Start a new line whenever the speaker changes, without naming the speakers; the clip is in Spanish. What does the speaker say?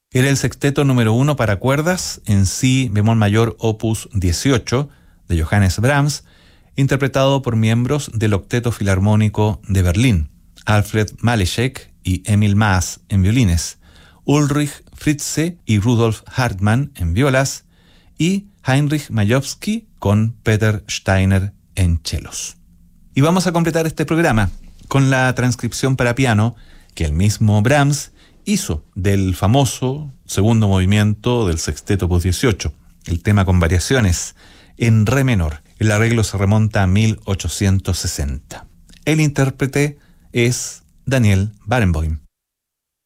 Era el sexteto número 1 para cuerdas en si bemol mayor opus 18 de Johannes Brahms, interpretado por miembros del Octeto Filarmónico de Berlín, Alfred Malešek y Emil Maas en violines, Ulrich Fritze y Rudolf Hartmann en violas y Heinrich Majewski con Peter Steiner en chelos. Y vamos a completar este programa con la transcripción para piano que el mismo Brahms hizo del famoso segundo movimiento del sexteto opus 18, el tema con variaciones en re menor. El arreglo se remonta a 1860. El intérprete es Daniel Barenboim.